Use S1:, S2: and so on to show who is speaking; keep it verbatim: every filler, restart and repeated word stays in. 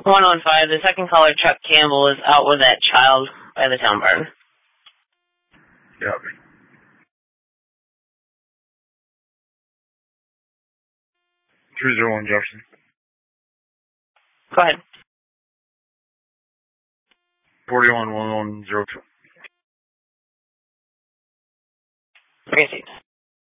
S1: one one five, the second caller, Chuck Campbell, is out with that child by the town barn.
S2: Yep. three zero one Jefferson.
S1: Go ahead.
S2: forty-one one one zero two.
S1: Gracie.